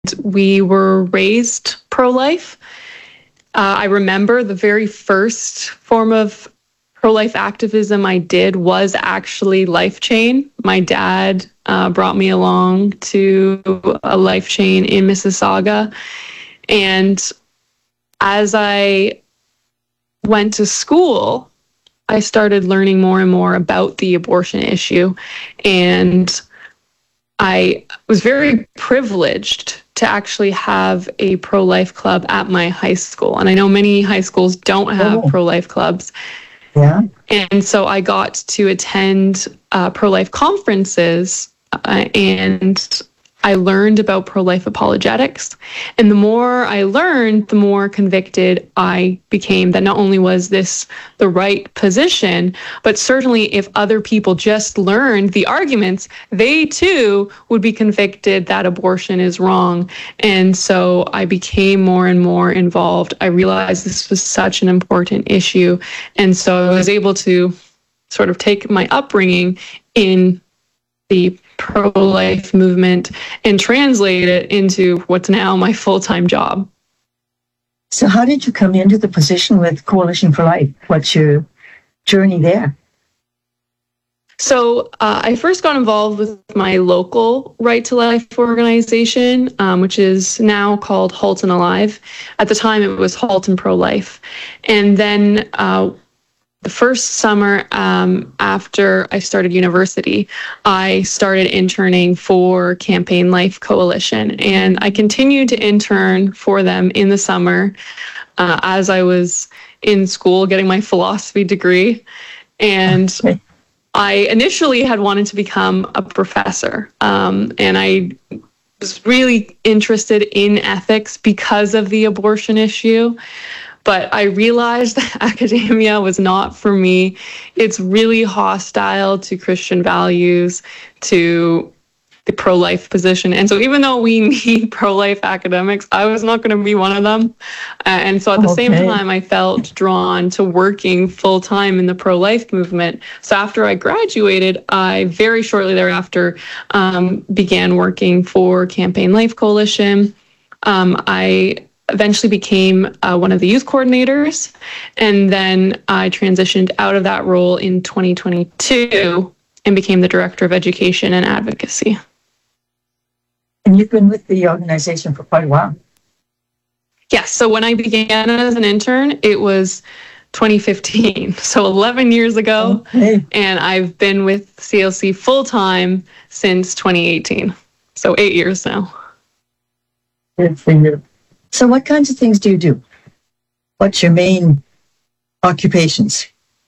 we were raised pro-life. I remember the very first form of pro-life activism I did was actually LifeChain. My dad brought me along to a LifeChain in Mississauga. And as I went to school, I started learning more and more about the abortion issue. And I was very privileged to actually have a pro-life club at my high school. And I know many high schools don't have pro-life clubs. Yeah. And so I got to attend pro-life conferences and I learned about pro-life apologetics. And the more I learned, the more convicted I became that not only was this the right position, but certainly if other people just learned the arguments, they too would be convicted that abortion is wrong. And so I became more and more involved. I realized this was such an important issue. And so I was able to sort of take my upbringing in the pro-life movement and translate it into what's now my full-time job. So how did you come into the position with Coalition for Life? What's your journey there? So I first got involved with my local Right to Life organization, which is now called Halton Alive. At the time, it was Halton Pro-Life. And then the first summer after I started university, I started interning for Campaign Life Coalition. And I continued to intern for them in the summer as I was in school getting my philosophy degree. And I initially had wanted to become a professor. And I was really interested in ethics because of the abortion issue. But I realized that academia was not for me. It's really hostile to Christian values, to the pro-life position. And so even though we need pro-life academics, I was not going to be one of them. And so at the same time, I felt drawn to working full-time in the pro-life movement. So after I graduated, I very shortly thereafter began working for Campaign Life Coalition. I eventually became one of the youth coordinators, and then I transitioned out of that role in 2022 and became the Director of Education and Advocacy. And you've been with the organization for quite a while. Yes, so when I began as an intern, it was 2015, so 11 years ago, and I've been with CLC full-time since 2018, so 8 years now. Good for you. So what kinds of things do you do? What's your main occupations?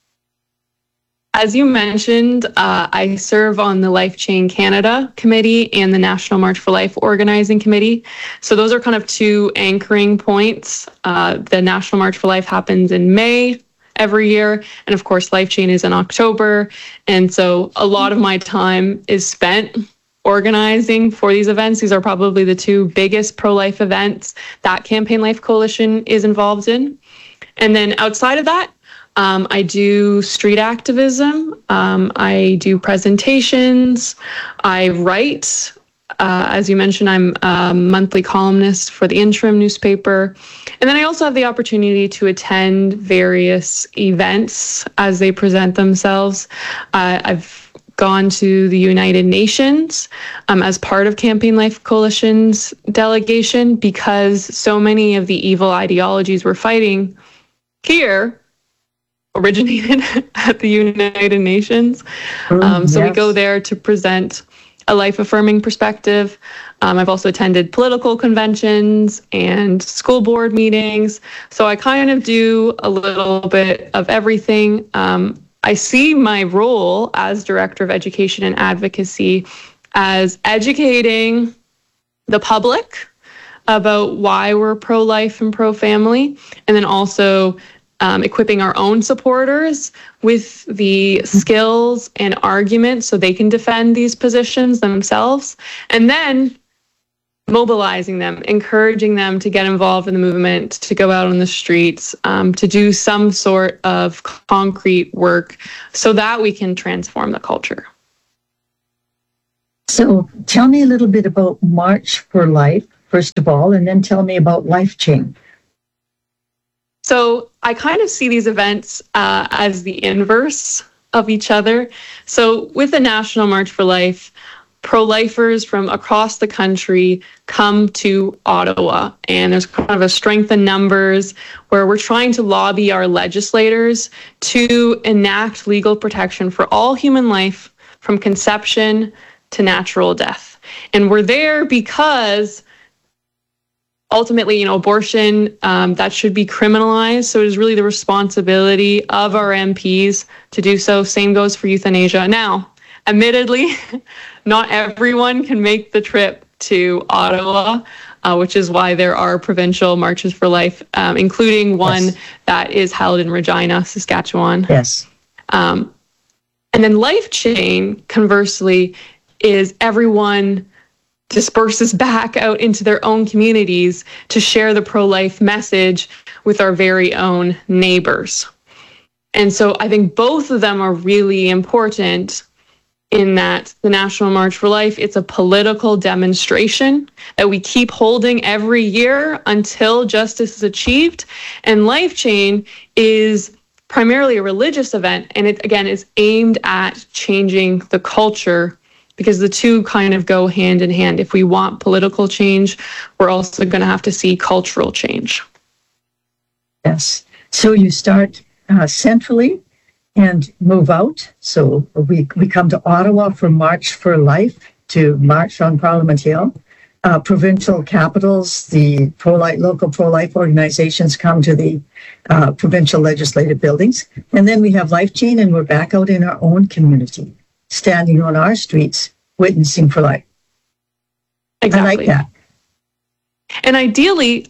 As you mentioned, I serve on the LifeChain Canada Committee and the National March for Life Organizing Committee. So those are kind of two anchoring points. The National March for Life happens in May every year. And of course, LifeChain is in October. And so a lot of my time is spent organizing for these events. These are probably the two biggest pro-life events that Campaign Life Coalition is involved in. And then outside of that, I do street activism. I do presentations. I write. As you mentioned, I'm a monthly columnist for the Interim newspaper. And then I also have the opportunity to attend various events as they present themselves. I've gone to the United Nations as part of Campaign Life Coalition's delegation because so many of the evil ideologies we're fighting here originated at the United Nations. So we go there to present a life-affirming perspective. I've also attended political conventions and school board meetings. So I kind of do a little bit of everything. I see my role as Director of Education and Advocacy as educating the public about why we're pro-life and pro-family, and then also equipping our own supporters with the skills and arguments so they can defend these positions themselves, and then mobilizing them, encouraging them to get involved in the movement, to go out on the streets, to do some sort of concrete work so that we can transform the culture. So tell me a little bit about March for Life. first of all, and then tell me about Life Chain. So I kind of see these events as the inverse of each other. So with the National March for Life, pro-lifers from across the country come to Ottawa, and there's kind of a strength in numbers where we're trying to lobby our legislators to enact legal protection for all human life from conception to natural death. And we're there because ultimately, abortion, that should be criminalized. So it is really the responsibility of our MPs to do so. Same goes for euthanasia. Now, admittedly, not everyone can make the trip to Ottawa, which is why there are provincial marches for life, including one that is held in Regina, Saskatchewan. Yes. And then Life Chain, conversely, is everyone disperses back out into their own communities to share the pro-life message with our very own neighbors. And so I think both of them are really important in that the National March for Life, it's a political demonstration that we keep holding every year until justice is achieved. And Life Chain is primarily a religious event, and it, again, is aimed at changing the culture, because the two kind of go hand in hand. If we want political change, we're also going to have to see cultural change. Yes. So you start centrally and move out. So we come to Ottawa for March for Life, to march on Parliament Hill. Provincial capitals, the local pro-life organizations come to the provincial legislative buildings. And then we have Life Chain, and we're back out in our own community, standing on our streets, witnessing for life. Exactly. I like that. And ideally,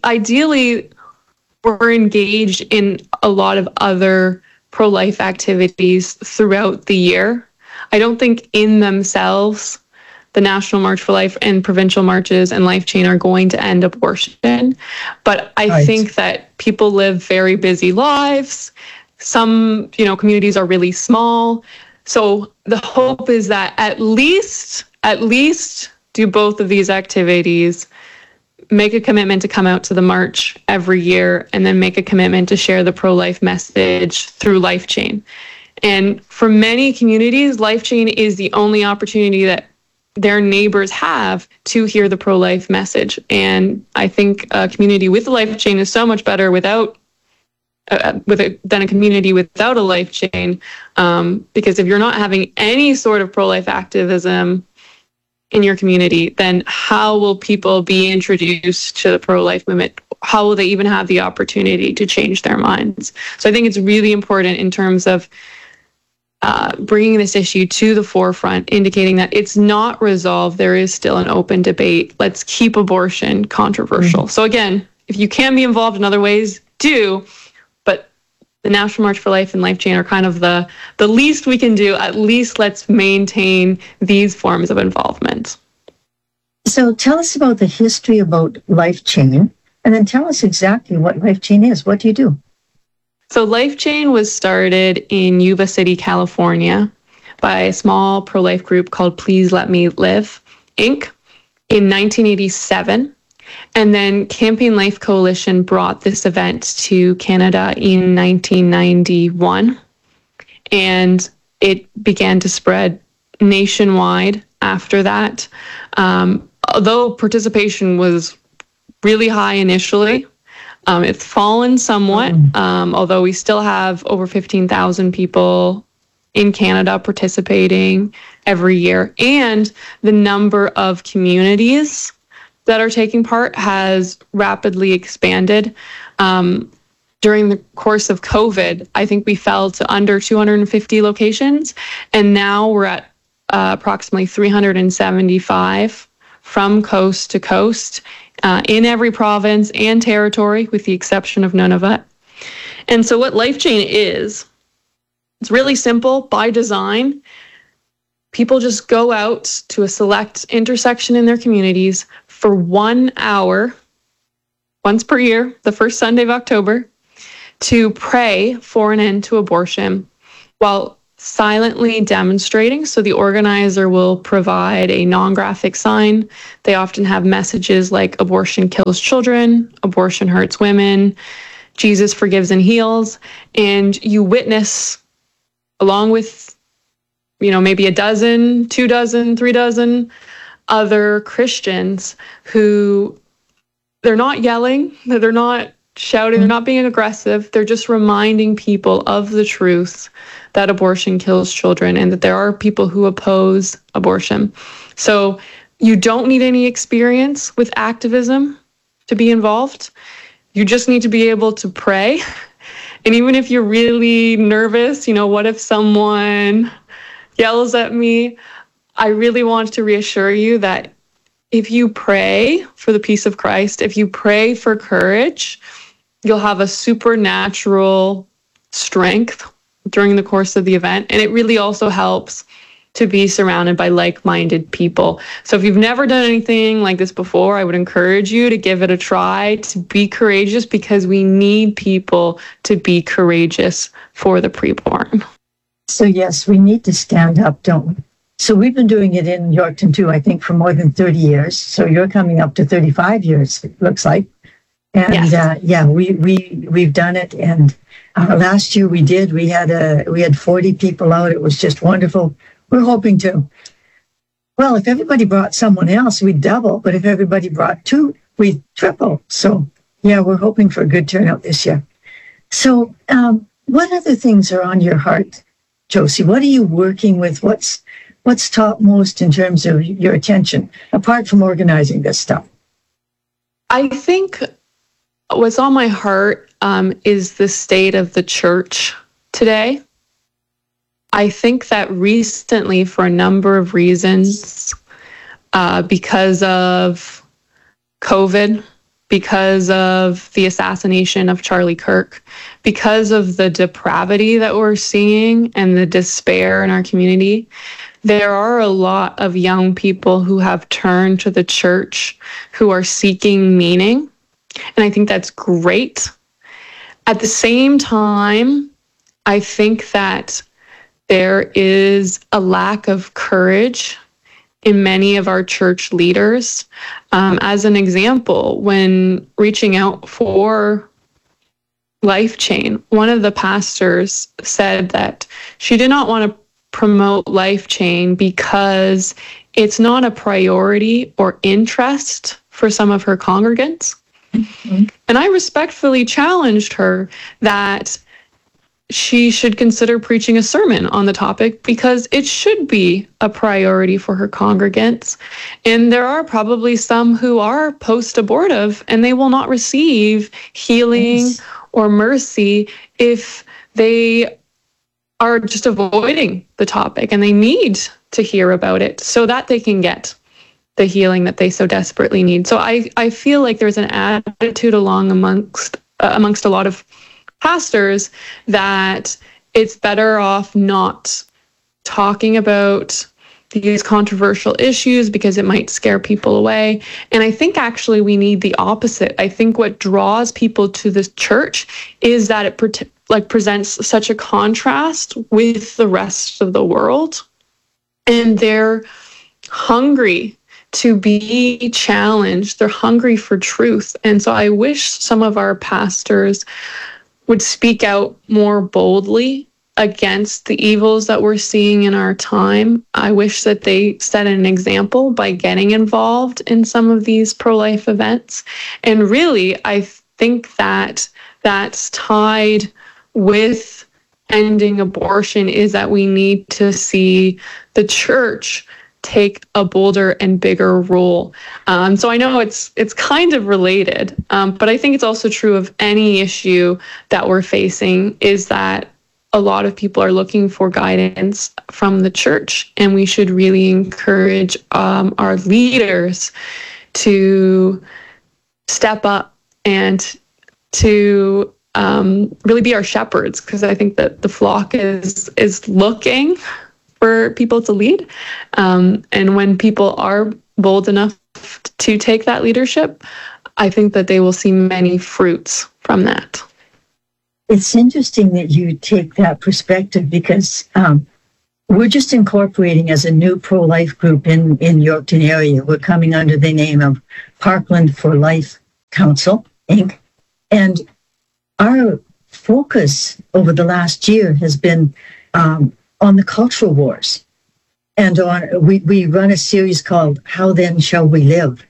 we're engaged in a lot of other pro-life activities throughout the year. I don't think in themselves the National March for Life and provincial marches and Life Chain are going to end abortion. But I think that people live very busy lives. Some, communities are really small. So the hope is that at least do both of these activities, make a commitment to come out to the march every year, and then make a commitment to share the pro-life message through Life Chain. And for many communities, Life Chain is the only opportunity that their neighbors have to hear the pro-life message. And I think a community with a Life Chain is so much better than a community without a Life Chain, because if you're not having any sort of pro-life activism in your community, then how will people be introduced to the pro-life movement? How will they even have the opportunity to change their minds? So I think it's really important in terms of bringing this issue to the forefront, indicating that it's not resolved. There is still an open debate. Let's keep abortion controversial. Mm-hmm. So again, if you can be involved in other ways, do. But the National March for Life and Life Chain are kind of the least we can do. At least let's maintain these forms of involvement. So tell us about the history about Life Chain, and then tell us exactly what Life Chain is. What do you do? So Life Chain was started in Yuba City, California by a small pro-life group called Please Let Me Live, Inc. in 1987. And then Campaign Life Coalition brought this event to Canada in 1991. And it began to spread nationwide after that. Although participation was really high initially, it's fallen somewhat, although we still have over 15,000 people in Canada participating every year. And the number of communities that are taking part has rapidly expanded. During the course of COVID, I think we fell to under 250 locations, and now we're at approximately 375 from coast to coast in every province and territory, with the exception of Nunavut. And so what Life Chain is, it's really simple by design. People just go out to a select intersection in their communities for 1 hour, once per year, the first Sunday of October, to pray for an end to abortion, while silently demonstrating. So the organizer will provide a non-graphic sign. They often have messages like abortion kills children, abortion hurts women, Jesus forgives and heals. And you witness, along with, maybe a dozen, 2 dozen, 3 dozen other Christians who, they're not yelling, they're not shouting, they're not being aggressive. They're just reminding people of the truth that abortion kills children and that there are people who oppose abortion. So you don't need any experience with activism to be involved. You just need to be able to pray. And even if you're really nervous, what if someone yells at me? I really want to reassure you that if you pray for the peace of Christ, if you pray for courage, you'll have a supernatural strength during the course of the event. And it really also helps to be surrounded by like-minded people. So if you've never done anything like this before, I would encourage you to give it a try, to be courageous, because we need people to be courageous for the preborn. So yes, we need to stand up, don't we? So we've been doing it in Yorkton too, I think, for more than 30 years. So you're coming up to 35 years, it looks like. And yes. We've done it. And last year we had 40 people out. It was just wonderful. We're hoping to, well, if everybody brought someone else, we'd double. But if everybody brought 2, we'd triple. So yeah, we're hoping for a good turnout this year. So what other things are on your heart, Josie? What are you working with? What's topmost in terms of your attention, apart from organizing this stuff? I think what's on my heart is the state of the church today. I think that recently, for a number of reasons, because of COVID, because of the assassination of Charlie Kirk, because of the depravity that we're seeing and the despair in our community, there are a lot of young people who have turned to the church, who are seeking meaning. And I think that's great. At the same time, I think that there is a lack of courage in many of our church leaders. As an example, when reaching out for Life Chain, one of the pastors said that she did not want to promote Life Chain because it's not a priority or interest for some of her congregants. Mm-hmm. And I respectfully challenged her that she should consider preaching a sermon on the topic, because it should be a priority for her congregants. And there are probably some who are post-abortive and they will not receive healing or mercy if they are just avoiding the topic, and they need to hear about it so that they can get the healing that they so desperately need. So I feel like there's an attitude amongst a lot of pastors that it's better off not talking about these controversial issues because it might scare people away. And I think actually we need the opposite. I think what draws people to the church is that it presents such a contrast with the rest of the world, and they're hungry to be challenged. They're hungry for truth. And so I wish some of our pastors would speak out more boldly against the evils that we're seeing in our time. I wish that they set an example by getting involved in some of these pro-life events. And really, I think that that's tied with ending abortion, is that we need to see the church take a bolder and bigger role. So I know it's kind of related, but I think it's also true of any issue that we're facing, is that a lot of people are looking for guidance from the church, and we should really encourage our leaders to step up and to really be our shepherds, because I think that the flock is looking for people to lead. And when people are bold enough to take that leadership, I think that they will see many fruits from that. It's interesting that you take that perspective, because we're just incorporating as a new pro-life group in Yorkton area. We're coming under the name of Parkland for Life Council, Inc. And our focus over the last year has been on the cultural wars. And we run a series called How Then Shall We Live?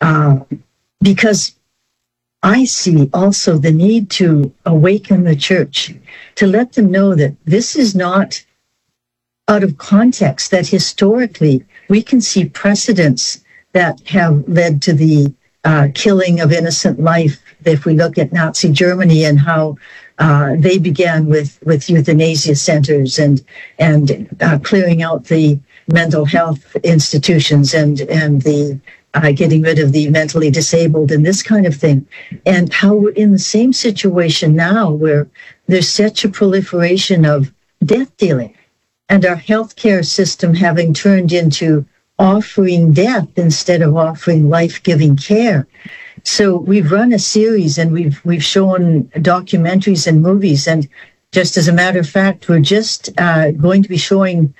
Because I see also the need to awaken the church, to let them know that this is not out of context, that historically we can see precedents that have led to the killing of innocent life. If we look at Nazi Germany and how they began with euthanasia centers and clearing out the mental health institutions and the getting rid of the mentally disabled and this kind of thing, and how we're in the same situation now where there's such a proliferation of death dealing and our healthcare system having turned into offering death instead of offering life-giving care. So we've run a series and we've shown documentaries and movies. And just as a matter of fact, we're just going to be showing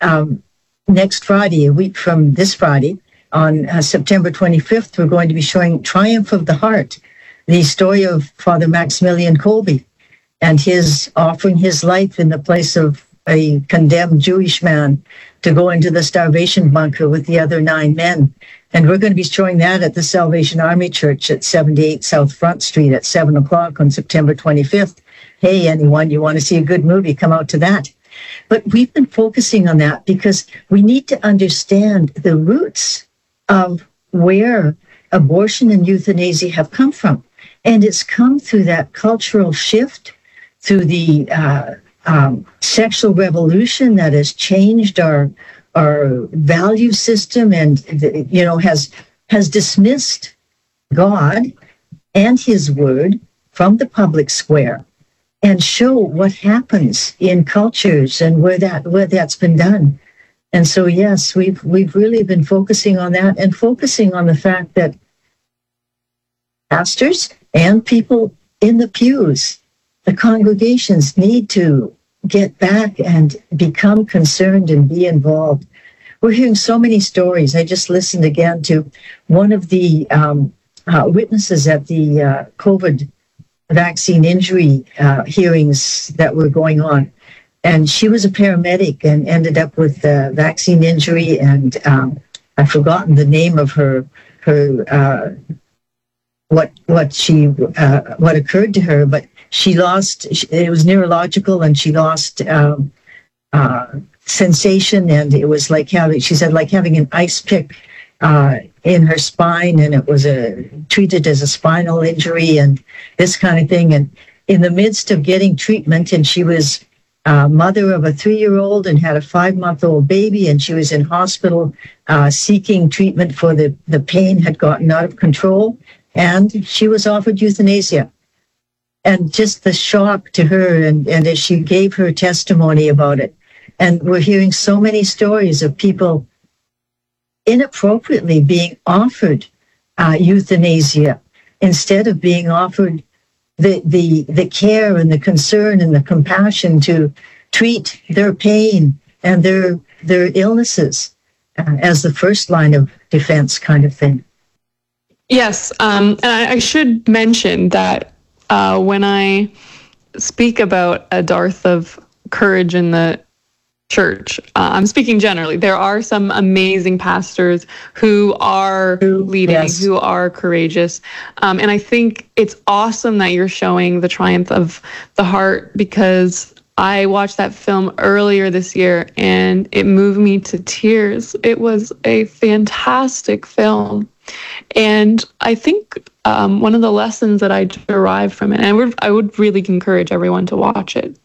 next Friday, a week from this Friday, on September 25th, we're going to be showing Triumph of the Heart, the story of Father Maximilian Kolbe and his offering his life in the place of a condemned Jewish man to go into the starvation bunker with the other 9 men. And we're going to be showing that at the Salvation Army Church at 78 South Front Street at 7 o'clock on September 25th. Hey, anyone, you want to see a good movie, come out to that. But we've been focusing on that because we need to understand the roots of where abortion and euthanasia have come from. And it's come through that cultural shift, through the sexual revolution that has changed our value system and has dismissed God and his word from the public square, and show what happens in cultures and where that's been done. And so yes, we've really been focusing on that and focusing on the fact that pastors and people in the pews, the congregations, need to get back and become concerned and be involved. We're hearing so many stories. I just listened again to one of the witnesses at the COVID vaccine injury hearings that were going on. And she was a paramedic and ended up with a vaccine injury. And I've forgotten the name of her what occurred to her, but she lost, it was neurological, and she lost sensation, and it was like having an ice pick in her spine, and it was treated as a spinal injury and this kind of thing. And in the midst of getting treatment, and she was mother of a 3-year-old and had a 5-month-old baby, and she was in hospital seeking treatment for the pain had gotten out of control, and she was offered euthanasia. And just the shock to her, and as she gave her testimony about it. And we're hearing so many stories of people inappropriately being offered euthanasia instead of being offered the care and the concern and the compassion to treat their pain and their illnesses as the first line of defense kind of thing. Yes, and I should mention that when I speak about a dearth of courage in the church, I'm speaking generally. There are some amazing pastors who are leading, yes, who are courageous. And I think it's awesome that you're showing the Triumph of the Heart, because I watched that film earlier this year and it moved me to tears. It was a fantastic film. And I think one of the lessons that I derived from it, and I would really encourage everyone to watch it,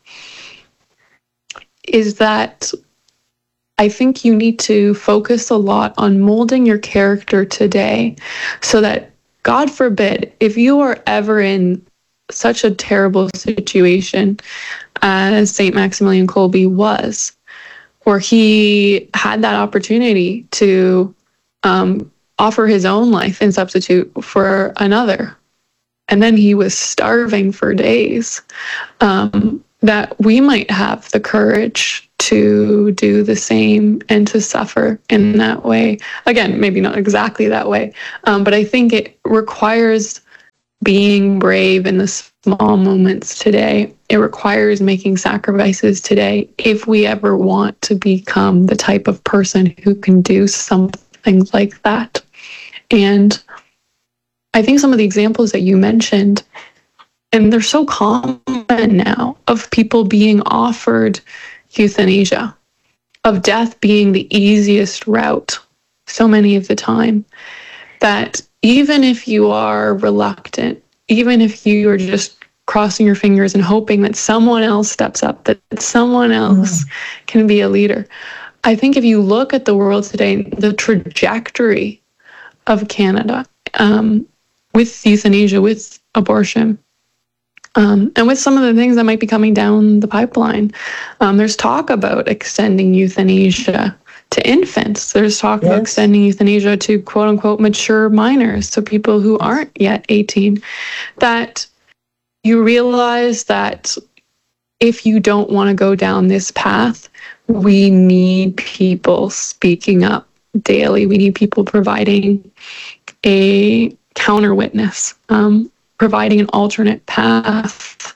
is that I think you need to focus a lot on molding your character today, so that, God forbid, if you are ever in such a terrible situation as St. Maximilian Kolbe was, where he had that opportunity to offer his own life in substitute for another, and then he was starving for days. that we might have the courage to do the same and to suffer in that way. Again, maybe not exactly that way, but I think it requires being brave in the small moments today. It requires making sacrifices today if we ever want to become the type of person who can do something like that. And I think some of the examples that you mentioned, and they're so common now, of people being offered euthanasia, of death being the easiest route so many of the time, that even if you are reluctant, even if you are just crossing your fingers and hoping that someone else steps up, that someone else can be a leader. I think if you look at the world today, the trajectory of Canada, with euthanasia, with abortion, and with some of the things that might be coming down the pipeline, there's talk about extending euthanasia to infants. There's talk about extending euthanasia to quote unquote mature minors, so people who aren't yet 18, that you realize that if you don't want to go down this path, we need people speaking up daily. We need people providing a counter witness, providing an alternate path.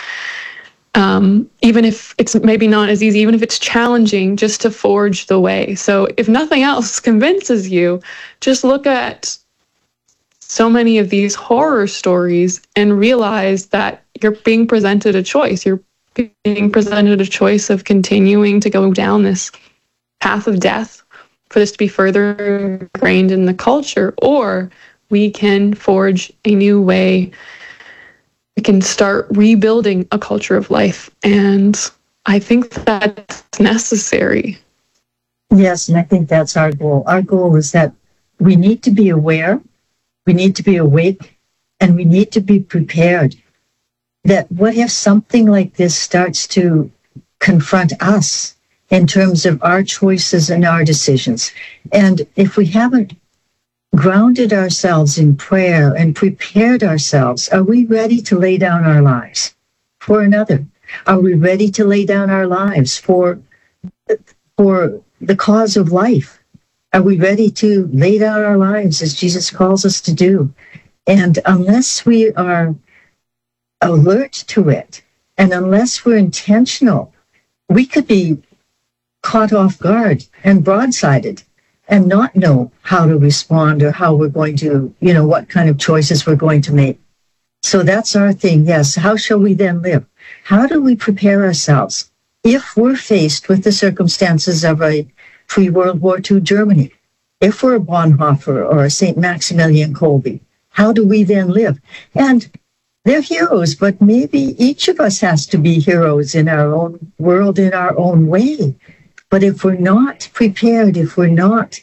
Even if it's maybe not as easy, even if it's challenging, just to forge the way. So if nothing else convinces you, just look at so many of these horror stories and realize that you're being presented a choice. You're being presented a choice of continuing to go down this path of death for this to be further ingrained in the culture, or we can forge a new way. We can start rebuilding a culture of life. And I think that's necessary. Yes, and I think that's our goal. Our goal is that we need to be aware, we need to be awake, and we need to be prepared that what if something like this starts to confront us in terms of our choices and our decisions. And if we haven't grounded ourselves in prayer and prepared ourselves, are we ready to lay down our lives for another? Are we ready to lay down our lives for the cause of life? Are we ready to lay down our lives as Jesus calls us to do? And unless we are alert to it, and unless we're intentional, we could be caught off guard and broadsided and not know how to respond or how we're going to, what kind of choices we're going to make. So that's our thing. Yes. How shall we then live? How do we prepare ourselves if we're faced with the circumstances of a pre-World War II Germany? If we're a Bonhoeffer or a St. Maximilian Kolbe, how do we then live? And they're heroes, but maybe each of us has to be heroes in our own world, in our own way. But if we're not prepared, if we're not,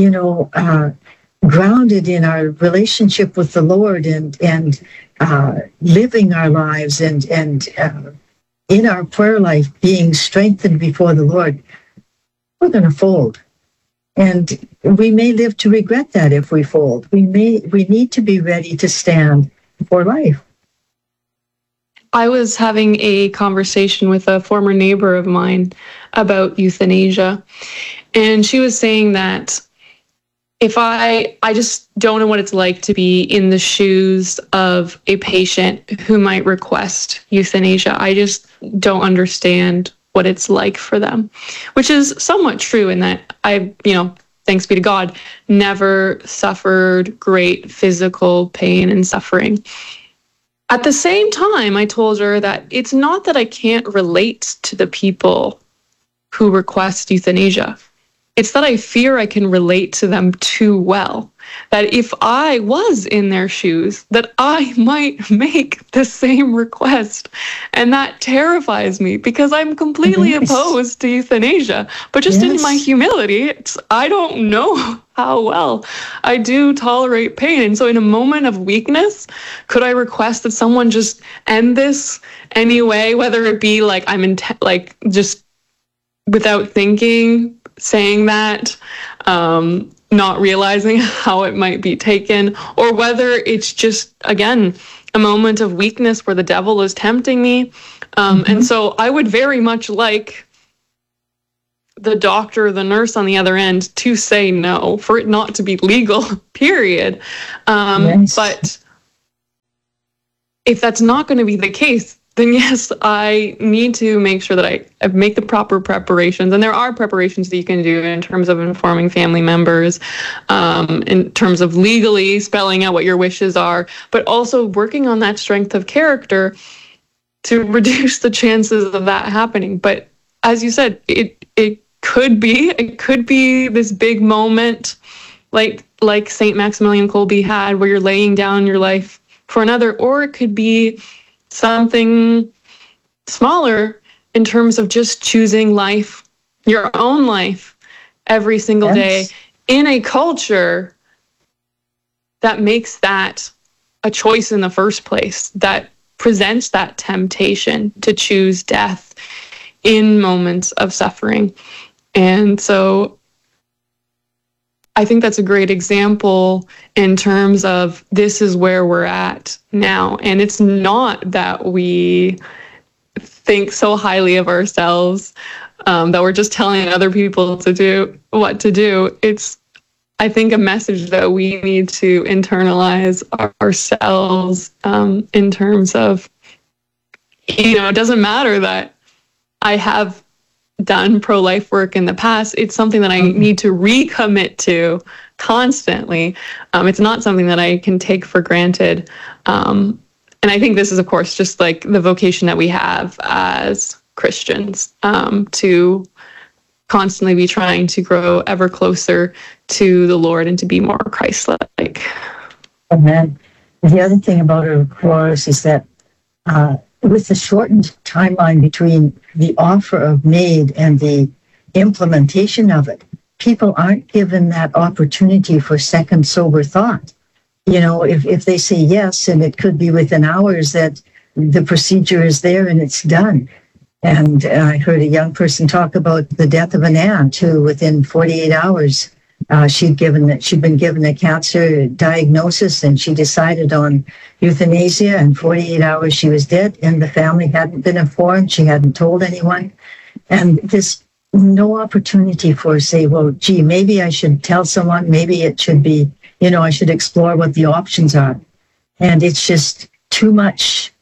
grounded in our relationship with the Lord and living our lives and in our prayer life being strengthened before the Lord, we're going to fold. And we may live to regret that if we fold. We need to be ready to stand for life. I was having a conversation with a former neighbor of mine about euthanasia, and she was saying that if I just don't know what it's like to be in the shoes of a patient who might request euthanasia. I just don't understand what it's like for them, which is somewhat true in that I, thanks be to God, never suffered great physical pain and suffering. At the same time, I told her that it's not that I can't relate to the people who request euthanasia. It's that I fear I can relate to them too well. That if I was in their shoes, that I might make the same request. And that terrifies me because I'm completely opposed to euthanasia. But just in my humility, I don't know how well I do tolerate pain. And so in a moment of weakness, could I request that someone just end this anyway, whether it be like I'm just without thinking, saying that, not realizing how it might be taken, or whether it's just, again, a moment of weakness where the devil is tempting me, And so I would very much like the doctor or the nurse on the other end to say no, for it not to be legal, period. But if that's not going to be the case, then yes, I need to make sure that I make the proper preparations. And there are preparations that you can do in terms of informing family members, in terms of legally spelling out what your wishes are, but also working on that strength of character to reduce the chances of that happening. But as you said, it could be this big moment like St. Maximilian Kolbe had, where you're laying down your life for another, or it could be something smaller in terms of just choosing life, your own life, every single day in a culture that makes that a choice in the first place, that presents that temptation to choose death in moments of suffering. And so I think that's a great example in terms of this is where we're at now. And it's not that we think so highly of ourselves, that we're just telling other people to do what to do. It's, I think, a message that we need to internalize ourselves, in terms of, it doesn't matter that I have done pro-life work in the past. It's something that I need to recommit to constantly. It's not something that I can take for granted. And I think this is, of course, just like the vocation that we have as Christians, to constantly be trying to grow ever closer to the Lord and to be more Christ-like. Amen. The other thing about it, of course, is that with the shortened timeline between the offer of MAID and the implementation of it, people aren't given that opportunity for second sober thought. If they say yes, and it could be within hours that the procedure is there and it's done. And I heard a young person talk about the death of an aunt who, within 48 hours, she'd been given a cancer diagnosis, and she decided on euthanasia, and 48 hours she was dead, and the family hadn't been informed. She hadn't told anyone. And there's no opportunity for, say, well, gee, maybe I should tell someone, maybe it should be, I should explore what the options are. And it's just too much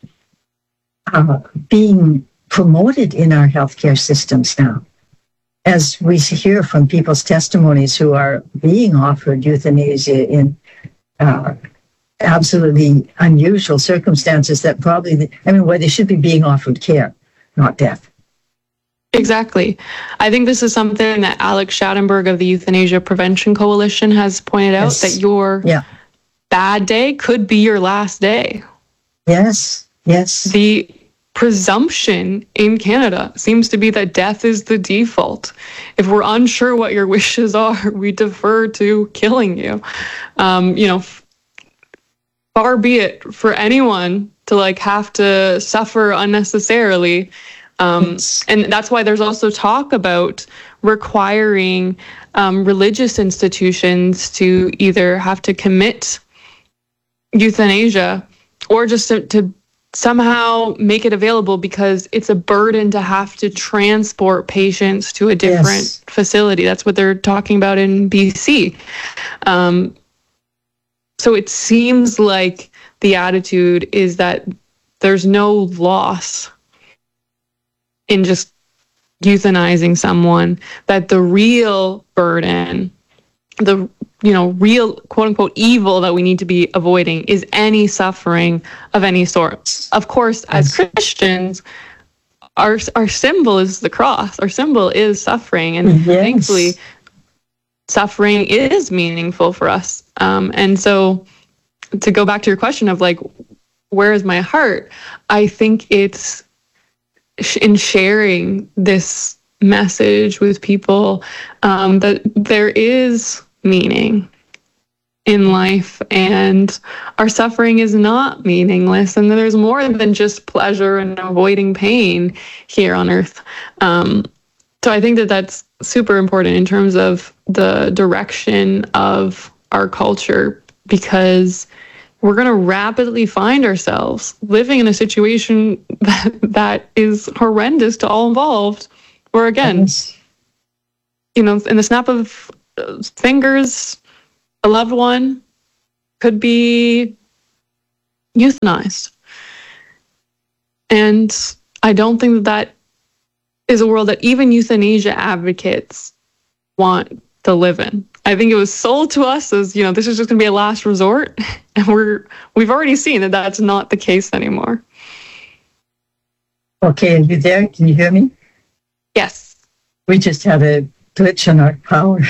being promoted in our healthcare systems now. As we hear from people's testimonies who are being offered euthanasia in absolutely unusual circumstances, that probably, where they should be being offered care, not death. Exactly. I think this is something that Alex Schattenberg of the Euthanasia Prevention Coalition has pointed out, that your bad day could be your last day. Yes. The presumption in Canada seems to be that death is the default. If we're unsure what your wishes are, we defer to killing you. Far be it for anyone to have to suffer unnecessarily. And that's why there's also talk about requiring religious institutions to either have to commit euthanasia or just to somehow make it available, because it's a burden to have to transport patients to a different facility. That's what they're talking about in BC. So it seems like the attitude is that there's no loss in just euthanizing someone, that the real burden, the real quote unquote evil that we need to be avoiding is any suffering of any sort. Of course, as Christians, our symbol is the cross. Our symbol is suffering, and thankfully, suffering is meaningful for us. And so, to go back to your question of where is my heart? I think it's in sharing this message with people, that there is meaning in life, and our suffering is not meaningless, and there's more than just pleasure and avoiding pain here on earth. So I think that that's super important in terms of the direction of our culture, because we're going to rapidly find ourselves living in a situation that is horrendous to all involved. Where again, in the snap of fingers, a loved one could be euthanized. And I don't think that is a world that even euthanasia advocates want to live in. I think it was sold to us as, this is just going to be a last resort. And we've already seen that that's not the case anymore. Okay, are you there? Can you hear me? Yes. We just had a glitch in our power.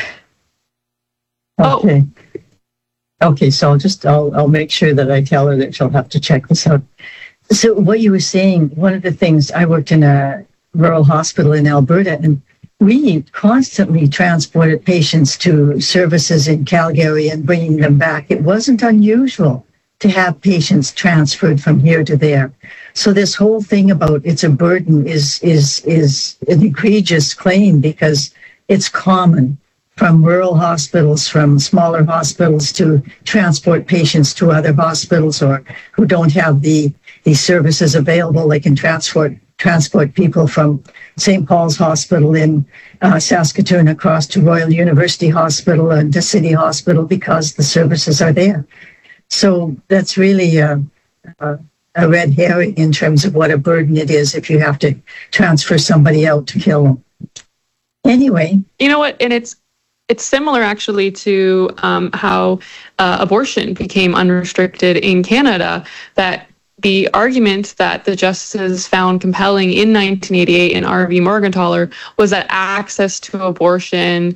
Okay. Oh. Okay, so I'll make sure that I tell her that she'll have to check this out. So what you were saying, one of the things, I worked in a rural hospital in Alberta, and we constantly transported patients to services in Calgary and bringing them back. It wasn't unusual to have patients transferred from here to there. So this whole thing about it's a burden is an egregious claim, because it's common from rural hospitals, from smaller hospitals, to transport patients to other hospitals, or who don't have these services available. They can transport people from St. Paul's Hospital in Saskatoon across to Royal University Hospital and to City Hospital because the services are there. So that's really a red herring in terms of what a burden it is if you have to transfer somebody out to kill them. Anyway. You know what? And it's similar actually to how abortion became unrestricted in Canada, that the argument that the justices found compelling in 1988 in R.V. Morgentaler was that access to abortion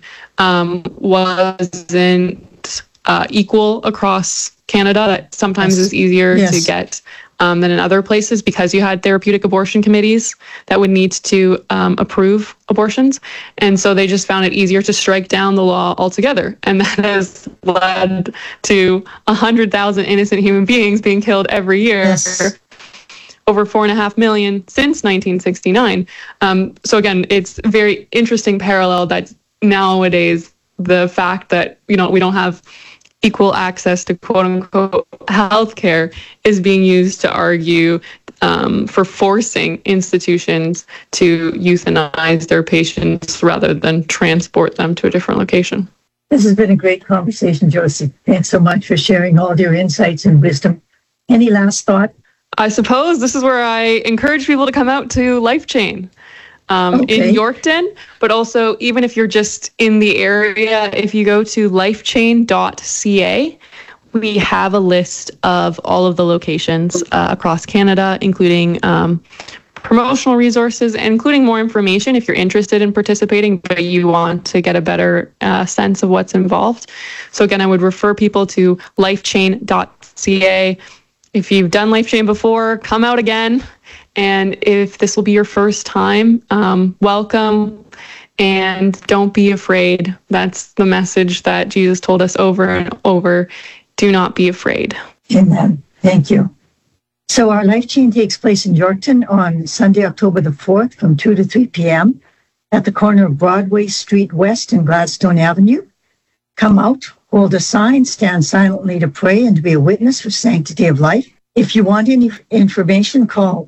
wasn't equal across Canada, that sometimes is easier to get than in other places, because you had therapeutic abortion committees that would need to approve abortions. And so they just found it easier to strike down the law altogether. And that has led to 100,000 innocent human beings being killed every year. Yes. Over 4.5 million since 1969. So again, it's a very interesting parallel that nowadays the fact that, we don't have equal access to quote unquote healthcare is being used to argue for forcing institutions to euthanize their patients rather than transport them to a different location. This has been a great conversation, Josie. Thanks so much for sharing all your insights and wisdom. Any last thought? I suppose this is where I encourage people to come out to LifeChain. In Yorkton, but also even if you're just in the area, if you go to lifechain.ca, we have a list of all of the locations across Canada, including promotional resources, and including more information if you're interested in participating, but you want to get a better sense of what's involved. So again, I would refer people to lifechain.ca. If you've done LifeChain before, come out again. And if this will be your first time, welcome, and don't be afraid. That's the message that Jesus told us over and over. Do not be afraid. Amen. Thank you. So our LifeChain takes place in Yorkton on Sunday, October the 4th from 2 to 3 p.m. at the corner of Broadway Street West and Gladstone Avenue. Come out, hold a sign, stand silently to pray and to be a witness for sanctity of life. If you want any information, call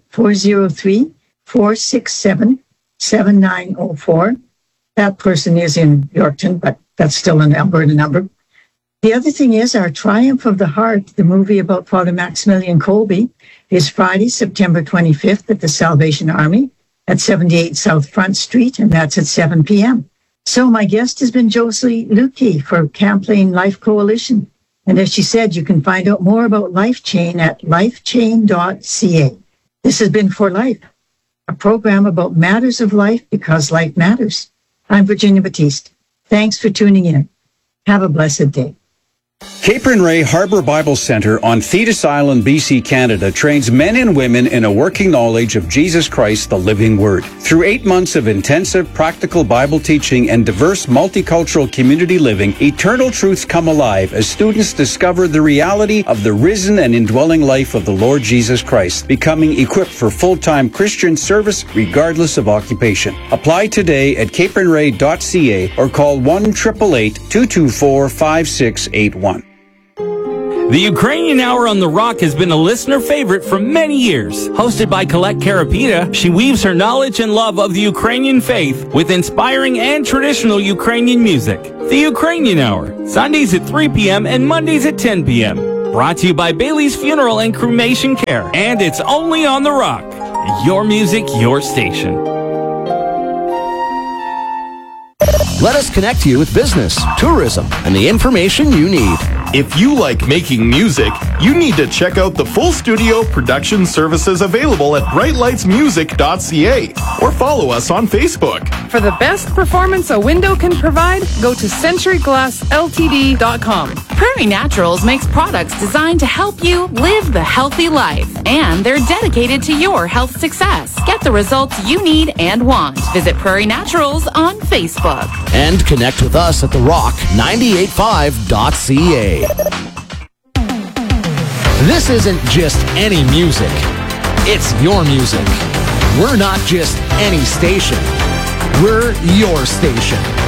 403-467-7904. That person is in Yorkton, but that's still an Alberta number. The other thing is our Triumph of the Heart, the movie about Father Maximilian Kolbe, is Friday, September 25th at the Salvation Army at 78 South Front Street, and that's at 7 p.m. So my guest has been Josie Luque for Champlain Life Coalition. And as she said, you can find out more about LifeChain at lifechain.ca. This has been For Life, a program about matters of life because life matters. I'm Virginia Batiste. Thanks for tuning in. Have a blessed day. Cape and Ray Harbor Bible Center on Thetis Island, BC, Canada trains men and women in a working knowledge of Jesus Christ, the living Word. Through 8 months of intensive practical Bible teaching and diverse multicultural community living, eternal truths come alive as students discover the reality of the risen and indwelling life of the Lord Jesus Christ, becoming equipped for full-time Christian service regardless of occupation. Apply today at capeandray.ca or call 1-888-224-5681. The Ukrainian Hour on The Rock has been a listener favorite for many years. Hosted by Colette Karapita, she weaves her knowledge and love of the Ukrainian faith with inspiring and traditional Ukrainian music. The Ukrainian Hour, Sundays at 3 p.m. and Mondays at 10 p.m. Brought to you by Bailey's Funeral and Cremation Care. And it's only on The Rock. Your music, your station. Let us connect you with business, tourism, and the information you need. If you like making music, you need to check out the full studio production services available at brightlightsmusic.ca or follow us on Facebook. For the best performance a window can provide, go to centuryglassltd.com. Prairie Naturals makes products designed to help you live the healthy life, and they're dedicated to your health success. Get the results you need and want. Visit Prairie Naturals on Facebook. And connect with us at therock985.ca. This isn't just any music. It's your music. We're not just any station. We're your station.